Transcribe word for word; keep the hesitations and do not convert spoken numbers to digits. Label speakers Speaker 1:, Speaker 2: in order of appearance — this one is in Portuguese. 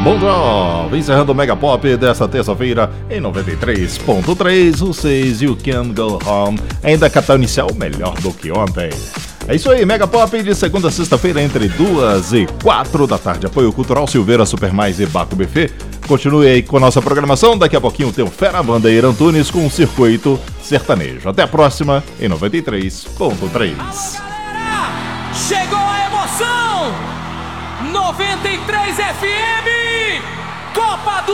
Speaker 1: Bom dia! Encerrando o Mega Pop dessa terça-feira em noventa e três ponto três, o seis You Can Go Home. Ainda capital inicial melhor do que ontem. É isso aí, Mega Pop de segunda a sexta-feira entre duas e quatro da tarde. Apoio Cultural Silveira, Supermais e Baco Buffet. Continue aí com a nossa programação. Daqui a pouquinho tem o Fera Bandeira Antunes com o Circuito Sertanejo. Até a próxima em noventa e três ponto três.
Speaker 2: Alô, galera! Chegou a emoção! noventa e três F M! Copa do